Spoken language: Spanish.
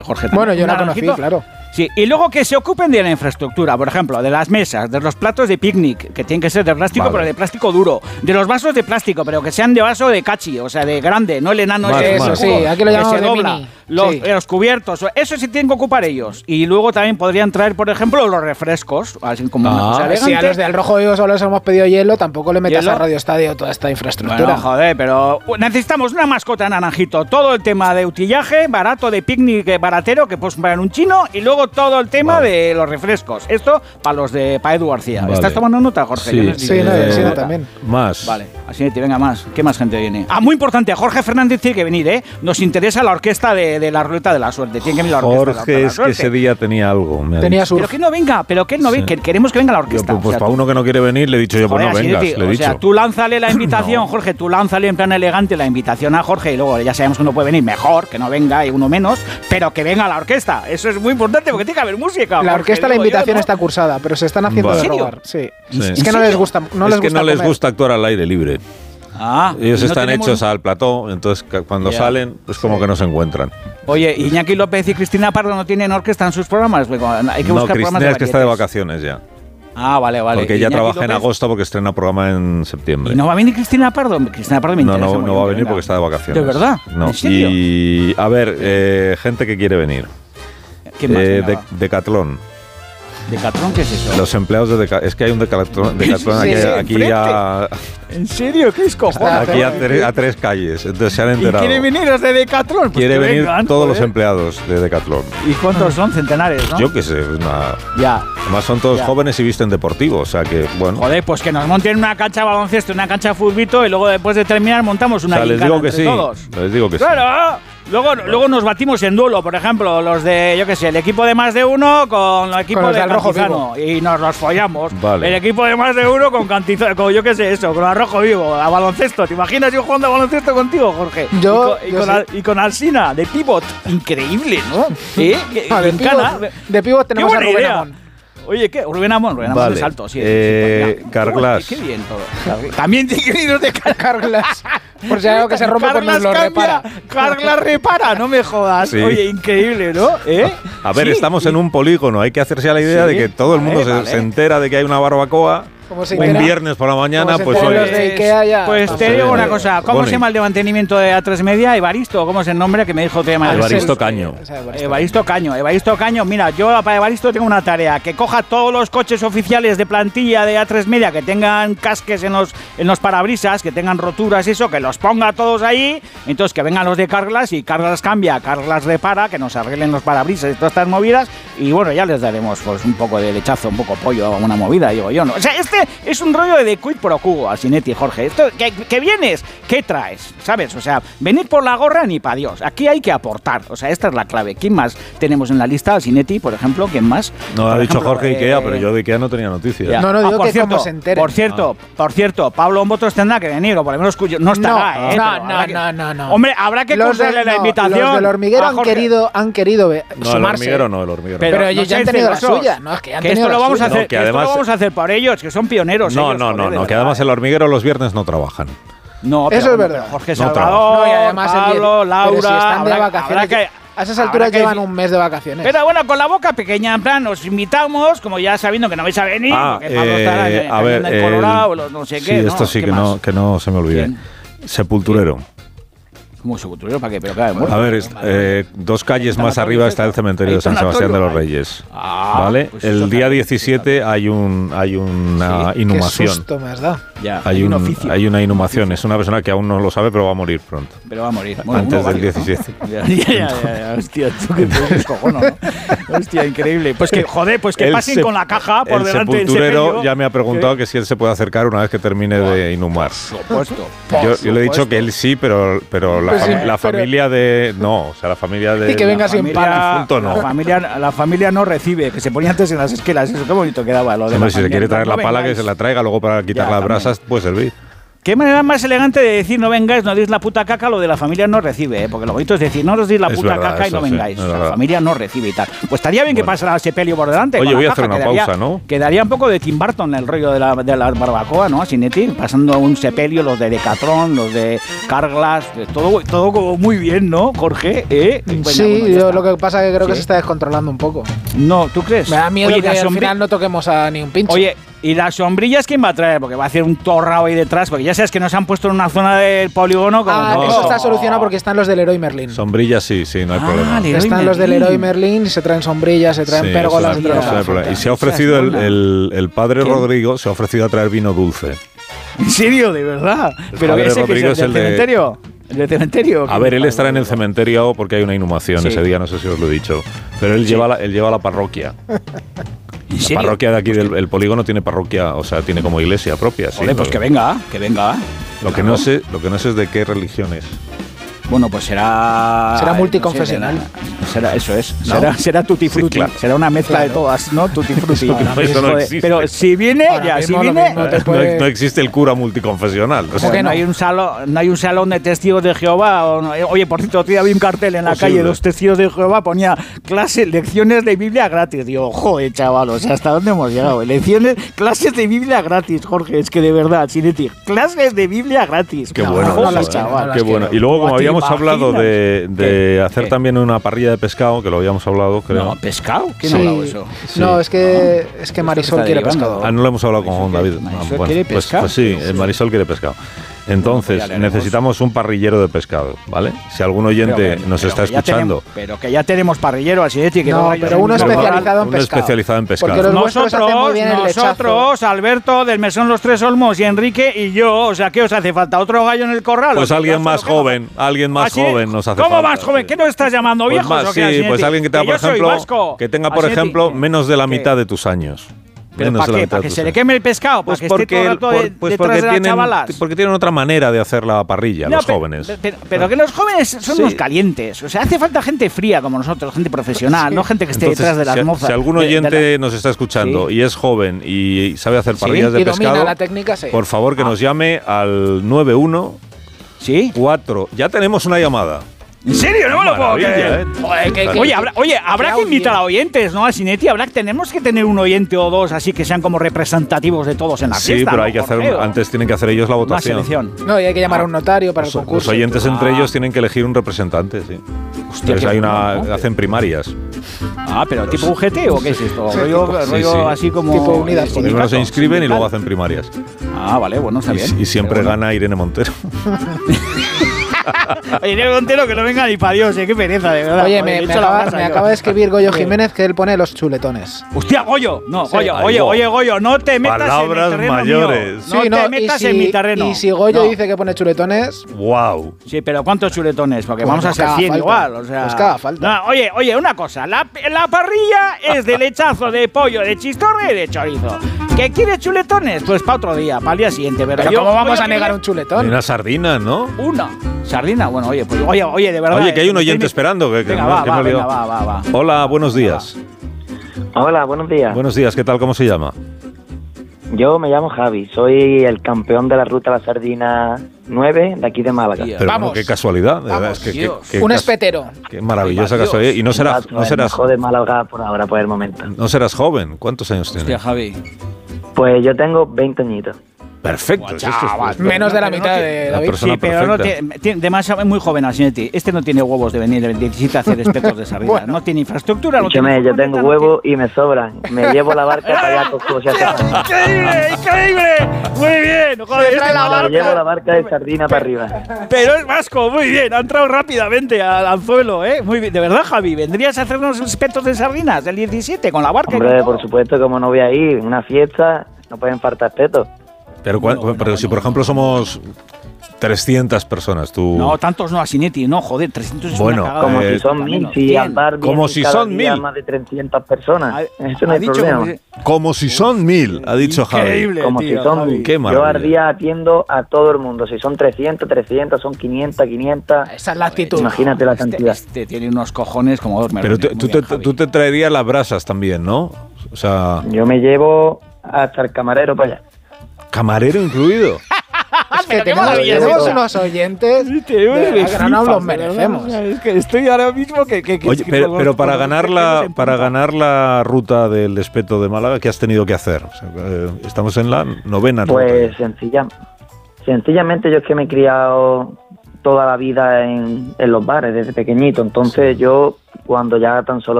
Jorge. Bueno, yo la conocí, naranjito. claro. Sí, y luego que se ocupen de la infraestructura, por ejemplo, de las mesas, de los platos de picnic, que tienen que ser de plástico, Vale. pero de plástico duro, de los vasos de plástico, pero que sean de vaso de cachi, o sea, de grande, no el enano Más, ese más. jugo, Sí, aquí lo que llamamos se de dobla. mini. Los, Sí. los cubiertos, eso sí tienen que ocupar ellos. Y luego también podrían traer, por ejemplo, los refrescos, así como una cosa Si a elegante. los de Al Rojo Vivo solo les hemos pedido hielo, tampoco le metas ¿Hielo? a Radio Estadio toda esta infraestructura. Bueno, joder, pero necesitamos una mascota naranjito. Todo el tema de utillaje, barato, de picnic baratero, que puedes comprar en un chino, y luego todo el tema de los refrescos. Esto para Edu García. Vale. ¿Estás tomando nota, Jorge? Sí. Yo no sé si- Sí, no, Eh, sí, no, también. Más. Vale, así venga más. ¿Qué más gente viene? Ah, muy importante, Jorge Fernández tiene que venir, ¿eh? Nos interesa la orquesta de la Ruleta de la Suerte. Tiene que venir la orquesta de Jorge la es que ese Suerte. día tenía algo. me ha Tenía dicho. su... Pero que no venga, pero que él no venga, que queremos que venga la Yo, orquesta. pues O sea, para uno que no quiere venir le he dicho yo, pues joder, no así vengas, de ti, le he o dicho. sea, tú lánzale la invitación, Jorge, tú lánzale en plan elegante la invitación a Jorge y luego ya sabemos que uno puede venir mejor, que no venga y uno menos, pero que venga la orquesta. Eso es muy importante porque tiene que haber música. La Jorge, orquesta, la digo yo, invitación ¿no? está cursada, pero se están haciendo Vale. de ¿En serio? rogar. Sí. Sí. Es que no les gusta, no es les que gusta no les comer. gusta actuar al aire libre. Ah, Ellos ¿y no están tenemos- hechos al plató, entonces cuando Ya. salen, pues como que no se encuentran. Oye, Iñaki López y Cristina Pardo no tienen orquesta en sus programas. Luego, hay que No, buscar programas Cristina es que está de varietés. vacaciones ya. Ah, vale. Porque ella Iñaki trabaja en López- agosto porque estrena programa en septiembre. ¿Y no va a venir Cristina Pardo? Cristina Pardo me No, interesa no, muy no bien va a que venir venga. porque está de vacaciones. ¿De verdad? No. ¿En serio? Y a ver, gente que quiere venir. ¿Quién más? Venga, va. Decathlon. ¿Decatlón qué es eso? Los empleados de Decathlon. Es que hay un Decathlon Sí, aquí, sí, aquí enfrente. a, ¿En serio? ¿Qué es cojones? aquí a tres calles. Entonces se han ¿Y enterado. quiere venir los de Decatlón? Pues Quiere que venir vengan, todos los joder. empleados de Decathlon. ¿Y cuántos son? Centenares, ¿no? Yo qué sé, una... Ya. Además son todos Ya. jóvenes y visten deportivo, o sea que, bueno. Joder, pues que nos monten una cancha de baloncesto, una cancha de futbito y luego después de terminar montamos O una sea, les gincana digo que entre sí. todos. Les digo que sí. ¡Claro! Luego nos batimos en duelo, por ejemplo, los de, yo qué sé, el equipo de más de uno con el equipo Con los de del Rojo Cantizano y nos los follamos. Vale. El equipo de más de uno con Cantizano, con yo qué sé, eso, con el Rojo Vivo, a baloncesto. ¿Te imaginas yo jugando a baloncesto contigo, Jorge? Yo Y con Alsina, de pivot. Increíble, ¿no? ¿Sí? No, de Gincana. pivot- de pivot tenemos Qué a buena Rubén idea. Amón. Oye, ¿qué? Rubén Amón Vale. de salto, sí. Carglass. Qué bien todo. También tiene que venir de Carglass. Por si hay algo que se rompe, pues nos lo repara. Carglass repara, no me jodas. Sí. Oye, increíble, ¿no? ¿Eh? A ver, Sí, estamos en y- un polígono, hay que hacerse a la idea Sí, de que todo el mundo vale. se entera de que hay una barbacoa Como se un entera- viernes por la mañana, como se pues enteran oye. los de Ikea ya. Pues Vamos te a digo ver. una cosa, ¿cómo Boni. se llama el de mantenimiento de A3 Media? Evaristo, ¿cómo es el nombre que me dijo que llama? Evaristo Caño. Evaristo Caño, mira, yo para Evaristo tengo una tarea, que coja todos los coches oficiales de plantilla de A3 Media que tengan casques en los parabrisas, que tengan roturas y eso, que los ponga todos ahí, entonces que vengan los de Carglass y Carglass cambia, Carglass repara, que nos arreglen los parabrisas y todas estas movidas y bueno, ya les daremos pues un poco de lechazo, un poco pollo, una movida, digo yo, ¿no? O sea, este es un rollo de quid pro quo, Alsinetti, Jorge. Esto, que vienes, ¿qué traes? ¿Sabes? O sea, venir por la gorra ni para Dios. Aquí hay que aportar. O sea, esta es la clave. ¿Quién más tenemos en la lista? Alsinetti, por ejemplo. ¿Quién más? No, Por ha dicho ejemplo, Jorge Ikea, pero yo de Ikea no tenía noticias. ya. No, digo por que cierto, como se enteren. Por cierto, Pablo Botos tendrá que venir, o por lo menos no estará, No, ¿eh? no, Pero habrá que- no. Hombre, habrá que concederle la invitación. Los del hormiguero a han Jorge. querido No, el sumarse. hormiguero no, el hormiguero. Pero ellos ya han sean tenido la celosos. suya. No, es que ya han Que tenido esto la lo vamos a suya. hacer, No, que que esto además- lo vamos a hacer por ellos, que son pioneros. no, ellos, no, joder, no, de no, que verdad, además el hormiguero los viernes no trabajan. No, Eso pero, es verdad. pero Jorge No Salvador, trabaja. No, y además Pablo, Laura, pero si están de habrá- vacaciones. habrá que- A esas habrá alturas que- llevan un mes de vacaciones. Pero bueno, con la boca pequeña, en plan, os invitamos, como ya sabiendo que no vais a venir, porque Pablo estará en a ver, el Colorado, no sé sí, qué. esto sí ¿Qué que más? no se me olvide. ¿Quién? Sepulturero. ¿Cómo sepulturero? ¿Para qué? Pero claro, muerto. A ver, dos calles más arriba está el cementerio de San Sebastián de los Reyes. ¿Vale? Pues El eso día también. 17 hay una Qué inhumación. susto me has dado. Ya, Hay un oficio. hay una inhumación. Es una persona que aún no lo sabe, pero va a morir pronto. Pero va a morir. Bueno, Antes uno del varios, 17. ¿no? Ya. Hostia, tú que te descojono, ¿no? Hostia, increíble. Pues que, joder, pues que El pasen con la caja por el delante del sepulturero sepelio. ya me ha preguntado que si él se puede acercar una vez que termine de inhumar. Por supuesto. Yo le he dicho que él sí, pero Pues sí, la pero- familia de... No, o sea, la familia de... Y que venga sin pan. difunto no. La familia no recibe, que se ponía antes en las esquelas. Eso qué bonito quedaba. Lo de Hombre, la si se familia. quiere traer No la pala, que vengáis. se la traiga. Luego para quitar Ya, las también. brasas puede servir. Qué manera más elegante de decir no vengáis, no deis la puta caca, lo de la familia no recibe, porque lo bonito es decir no os deis la puta caca y no vengáis. Sí, la familia no recibe y tal. Pues estaría bien que pasara ese pelio por delante. Oye, voy a hacer una pausa, ¿no? Quedaría un poco de Tim Burton el rollo de la barbacoa, ¿no? Sinetti, pasando un sepelio, los de Decathlon, los de Carglass, todo como muy bien, ¿no, Jorge? Sí, yo lo que pasa es que creo que se está descontrolando un poco. No, ¿tú crees? Me da miedo que al final no toquemos a ni un pincho. Oye, ¿y las sombrillas quién va a traer? Porque va a hacer un torrao ahí detrás, porque ya sabes que nos han puesto en una zona del polígono como... eso está solucionado porque están los del Leroy Merlin. Sombrillas sí, no hay problema. Están los del Leroy Merlin y se traen sombrillas, se traen pérgolas. Y se ha ofrecido el padre Rodrigo, se ha ofrecido a traer vino dulce. ¿En serio? ¿De verdad? ¿Pero ese que es el cementerio? ¿El del cementerio? A ver, él estará en el cementerio porque hay una inhumación ese día, no sé si os lo he dicho. Pero él lleva la parroquia. La parroquia de aquí del polígono tiene parroquia, o sea, tiene como iglesia propia. Sí, pues que venga. Lo que no sé es de qué religión es. Bueno, pues será multiconfesional. Será, eso es. ¿No? Será tutti frutti. Sí, claro. Será una mezcla de todas, ¿no? Tutti frutti. Eso no existe. Pero si viene, no existe el cura multiconfesional. O sea, que no hay un salón de testigos de Jehová. Oye, por cierto, otro día vi un cartel en la calle, los testigos de Jehová, ponía lecciones de Biblia gratis. Digo, joder, chaval, o sea, ¿hasta dónde hemos llegado? Clases de Biblia gratis, Jorge, es que de verdad, Sinetti, clases de Biblia gratis. Qué bueno, chaval. Qué bueno. Y luego, como habíamos hablado de hacer también una parrilla de pescado, que lo habíamos hablado, creo. No, ¿pescado? ¿Quién ha hablado eso? No, es que Marisol quiere pescado. No lo hemos hablado con Juan David. ¿Marisol quiere pescado? Pues sí, Marisol quiere pescado. Entonces, necesitamos un parrillero de pescado, ¿vale? Si algún oyente nos está escuchando... Pero que ya tenemos parrillero, así de que no, pero uno especializado en pescado. Porque nosotros, Alberto, del Mesón Los Tres Olmos y Enrique y yo, o sea, ¿qué os hace falta? ¿Otro gallo en el corral? Pues alguien más joven nos hace falta. ¿Cómo más joven? ¿Qué nos estás llamando, viejos? Sí, pues alguien que tenga, por ejemplo, menos de la mitad de tus años. ¿Pero para qué? ¿Para que se le queme el pescado? ¿Para que esté todo el rato detrás de las chavalas? Porque tienen otra manera de hacer la parrilla, los jóvenes. Pero que los jóvenes son unos calientes. O sea, hace falta gente fría como nosotros, gente profesional, no gente que esté detrás de las mozas. Si algún oyente nos está escuchando y es joven y sabe hacer parrillas de pescado, la técnica, por favor que nos llame al 91-4. Ya tenemos una llamada. ¿En serio? No me lo puedo creer. Oye, habrá que invitar a oyentes, ¿no? A Sinetti, tenemos que tener un oyente o dos así que sean como representativos de todos en la fiesta. Sí, pero hay que antes tienen que hacer ellos la votación. Una selección. No, y hay que llamar a un notario para el concurso. Los oyentes entre ellos tienen que elegir un representante, sí. Hostia, hacen primarias. ¿Pero tipo UGT o qué es esto? Rollo así como... Tipo unidas. Primero se inscriben y luego hacen primarias. Vale, bueno, está bien. Y siempre gana Irene Montero. Irene Montero, que no venga ni para Dios, qué pereza, de verdad. Oye, me acaba de escribir Goyo Jiménez que él pone los chuletones. ¡Hostia, Goyo! No, Goyo, Goyo, no te metas Palabras en mi terreno mayores. mío. No te metas en mi terreno. Y si Goyo dice que pone chuletones... ¡Wow! Sí, pero ¿cuántos chuletones? Porque vamos a ser 100 igual, o sea... Pues cada falta. Oye, una cosa. La parrilla es de lechazo, de pollo, de chistorra y de chorizo. ¿Qué quieres chuletones? Pues para otro día, para el día siguiente. Pero ¿cómo vamos a negar un chuletón? Una sardina, ¿no? Una sardina, bueno, oye, de verdad. Oye, que hay un oyente esperando. Venga, va. Hola, buenos días. Hola, buenos días. Buenos días, ¿qué tal? ¿Cómo se llama? Yo me llamo Javi, soy el campeón de la Ruta a la Sardina 9 de aquí de Málaga. Pero vamos, qué casualidad, de verdad. Un espetero. Qué maravillosa casualidad. Y no serás de Málaga por ahora, por el momento. No serás joven. ¿Cuántos años tienes? Hostia, Javi. Pues yo tengo 20 añitos. Perfecto. Menos de la mitad de David. Sí, pero no tiene demasiado, muy joven Asinetti. Este no tiene huevos de venir el 17 a hacer espetos de sardina. Bueno. No tiene infraestructura. Escúchame, yo tengo huevos y me sobran. Me llevo la barca para allá con ¡Increíble! Muy bien. Joder, me llevo la barca de sardina para arriba. Pero es vasco, muy bien. Ha entrado rápidamente al anzuelo, ¿eh? Muy bien. De verdad, Javi, ¿vendrías a hacernos espetos de sardinas el 17 con la barca? Hombre, por supuesto, como no voy a ir. Una fiesta, no pueden faltar espetos. Pero si, por ejemplo, somos 300 personas, tú... No, tantos no, Asinetti, no, joder, 300 es bueno, una como si son 1000, si al bar como si son 1000. Más de 300 personas, eso no hay problema. Como si son 1000, ha dicho Javi. Como si son 1000. Yo al día atiendo a todo el mundo, si son 300, son 500. Esa es la actitud. Imagínate la cantidad. Este tiene unos cojones como dos melones. Pero tú te traerías las brasas también, ¿no? O sea... Yo me llevo hasta el camarero para allá. ¿Camarero incluido? que tenemos unos oyentes que no nos los merecemos. Es que estoy ahora mismo que Oye, pero para ganar la ruta del Espeto de Málaga, ¿qué has tenido que hacer? O sea, estamos en la 9ª ruta. Pues sencillamente yo es que me he criado toda la vida en los bares desde pequeñito, entonces yo cuando ya tan solo